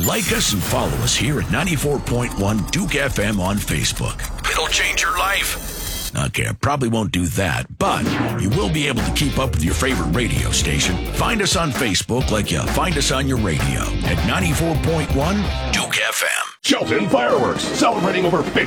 Like us and follow us here at 94.1 Duke FM on Facebook. It'll change your life. Okay, I probably won't do that, but you will be able to keep up with your favorite radio station. Find us on Facebook like you find us on your radio at 94.1 Duke FM. Shelton Fireworks, celebrating over 50